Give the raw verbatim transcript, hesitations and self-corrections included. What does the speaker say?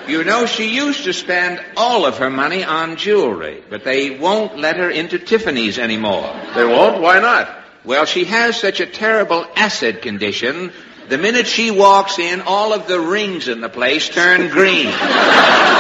You know, she used to spend all of her money on jewelry, but they won't let her into Tiffany's anymore. They won't? Why not? Well, she has such a terrible acid condition. The minute she walks in, all of the rings in the place turn green.